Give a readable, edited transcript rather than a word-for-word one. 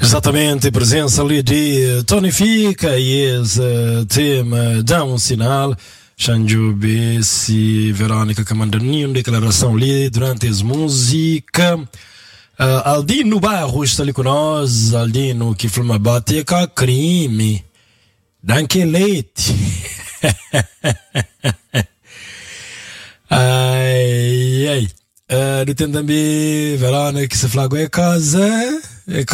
Exatamente, presença ali de Tony Fica e esse tema dá um sinal. Xanju se Verônica que manda nenhuma declaração ali durante as músicas. Aldino Barro está ali com nós. Aldino que filma bateca crime. Danke leite. Ai, ai. Tem também Verônica que se flagou em casa.